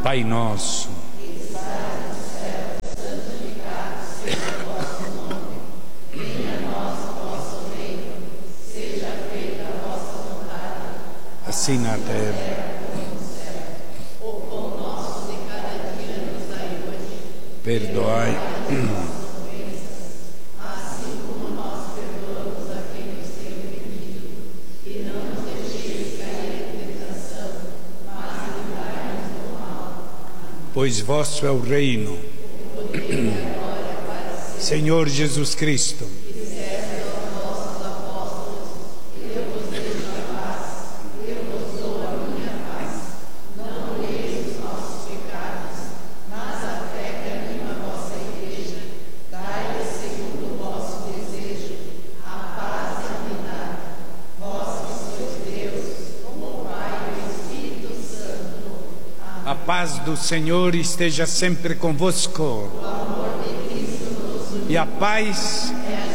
Pai nosso, assim na terra. O pão nosso de cada dia nos dai hoje. Perdoai, assim como nós perdoamos a quem nos tem ofendido, e não nos deixeis cair em tentação, mas livrai-nos do mal. Pois vosso é o reino, Senhor Jesus Cristo. A paz do Senhor esteja sempre convosco. E a paz